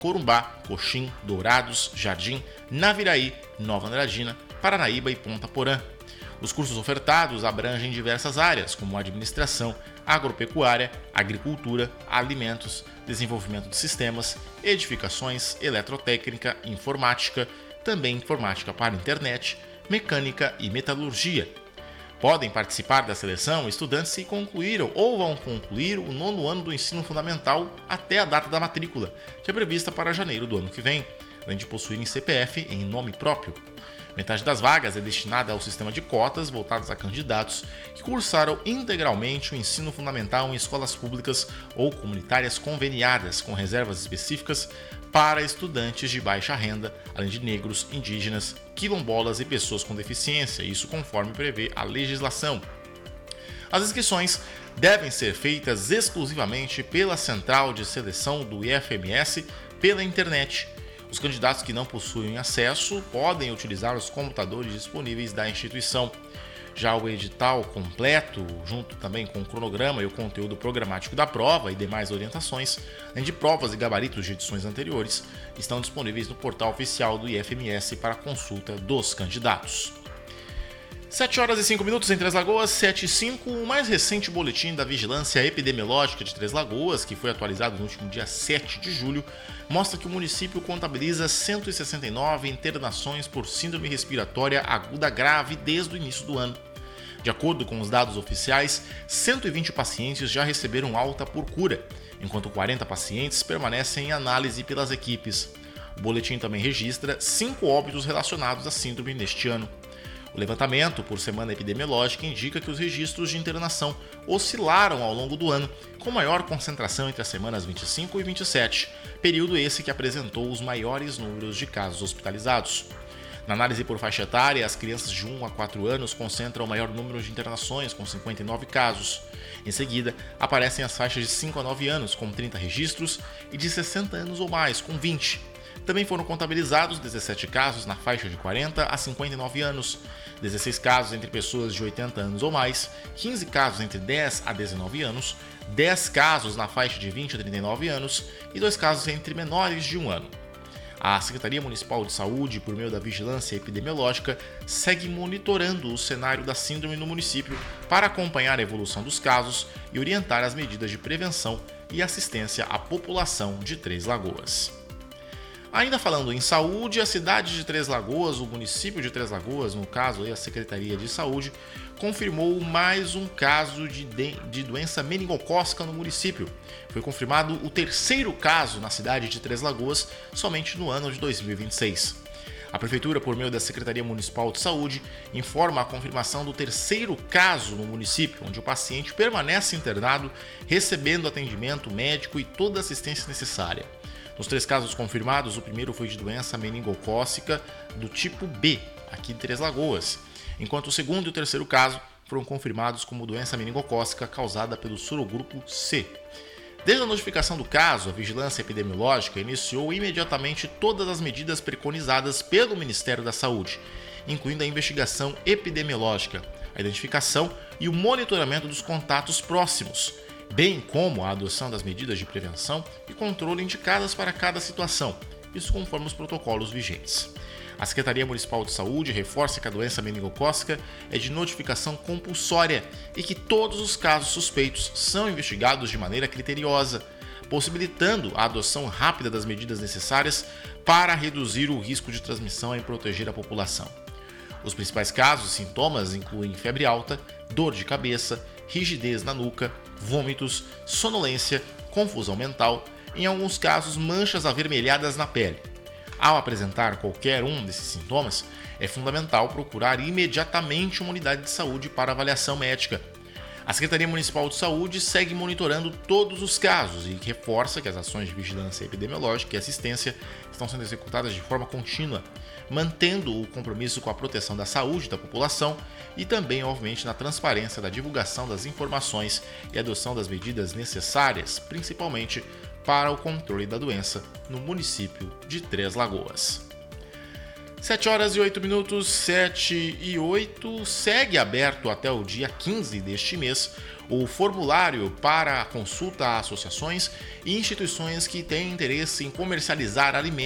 Corumbá, Coxim, Dourados, Jardim, Naviraí, Nova Andradina, Paranaíba e Ponta Porã. Os cursos ofertados abrangem diversas áreas, como administração, agropecuária, agricultura, alimentos, desenvolvimento de sistemas, edificações, eletrotécnica, informática, também informática para internet, mecânica e metalurgia. Podem participar da seleção estudantes que concluíram ou vão concluir o 9º ano do ensino fundamental até a data da matrícula, que é prevista para janeiro do ano que vem, além de possuírem CPF em nome próprio. Metade das vagas é destinada ao sistema de cotas voltadas a candidatos que cursaram integralmente o ensino fundamental em escolas públicas ou comunitárias conveniadas, com reservas específicas para estudantes de baixa renda, além de negros, indígenas, quilombolas e pessoas com deficiência, isso conforme prevê a legislação. As inscrições devem ser feitas exclusivamente pela central de seleção do IFMS pela internet. Os candidatos que não possuem acesso podem utilizar os computadores disponíveis da instituição. Já o edital completo, junto também com o cronograma e o conteúdo programático da prova e demais orientações, além de provas e gabaritos de edições anteriores, estão disponíveis no portal oficial do IFMS para consulta dos candidatos. 7 horas e 5 minutos em Três Lagoas, 7 e 5, o mais recente boletim da Vigilância Epidemiológica de Três Lagoas, que foi atualizado no último dia 7 de julho, mostra que o município contabiliza 169 internações por síndrome respiratória aguda grave desde o início do ano. De acordo com os dados oficiais, 120 pacientes já receberam alta por cura, enquanto 40 pacientes permanecem em análise pelas equipes. O boletim também registra 5 óbitos relacionados à síndrome neste ano. O levantamento por semana epidemiológica indica que os registros de internação oscilaram ao longo do ano, com maior concentração entre as semanas 25 e 27, período esse que apresentou os maiores números de casos hospitalizados. Na análise por faixa etária, as crianças de 1 a 4 anos concentram o maior número de internações, com 59 casos. Em seguida, aparecem as faixas de 5 a 9 anos, com 30 registros, e de 60 anos ou mais, com 20. Também foram contabilizados 17 casos na faixa de 40 a 59 anos, 16 casos entre pessoas de 80 anos ou mais, 15 casos entre 10 a 19 anos, 10 casos na faixa de 20 a 39 anos e 2 casos entre menores de 1 ano. A Secretaria Municipal de Saúde, por meio da Vigilância Epidemiológica, segue monitorando o cenário da síndrome no município para acompanhar a evolução dos casos e orientar as medidas de prevenção e assistência à população de Três Lagoas. Ainda falando em saúde, a cidade de Três Lagoas, o município de Três Lagoas, no caso a Secretaria de Saúde, confirmou mais um caso de doença meningocócica no município. Foi confirmado o 3º caso na cidade de Três Lagoas somente no ano de 2026. A Prefeitura, por meio da Secretaria Municipal de Saúde, informa a confirmação do 3º caso no município, onde o paciente permanece internado, recebendo atendimento médico e toda a assistência necessária. Nos 3 casos confirmados, o primeiro foi de doença meningocócica do tipo B, aqui de Três Lagoas, enquanto o segundo e o 3º caso foram confirmados como doença meningocócica causada pelo sorogrupo C. Desde a notificação do caso, a Vigilância Epidemiológica iniciou imediatamente todas as medidas preconizadas pelo Ministério da Saúde, incluindo a investigação epidemiológica, a identificação e o monitoramento dos contatos próximos, bem como a adoção das medidas de prevenção e controle indicadas para cada situação, isso conforme os protocolos vigentes. A Secretaria Municipal de Saúde reforça que a doença meningocócica é de notificação compulsória e que todos os casos suspeitos são investigados de maneira criteriosa, possibilitando a adoção rápida das medidas necessárias para reduzir o risco de transmissão e proteger a população. Os principais casos e sintomas incluem febre alta, dor de cabeça, rigidez na nuca, vômitos, sonolência, confusão mental, em alguns casos manchas avermelhadas na pele. Ao apresentar qualquer um desses sintomas, é fundamental procurar imediatamente uma unidade de saúde para avaliação médica. A Secretaria Municipal de Saúde segue monitorando todos os casos e reforça que as ações de vigilância epidemiológica e assistência estão sendo executadas de forma contínua, mantendo o compromisso com a proteção da saúde da população e também, obviamente, na transparência da divulgação das informações e adoção das medidas necessárias, principalmente para o controle da doença no município de Três Lagoas. 7 horas e 8 minutos, 7 e 8. Segue aberto até o dia 15 deste mês o formulário para consulta a associações e instituições que têm interesse em comercializar alimentos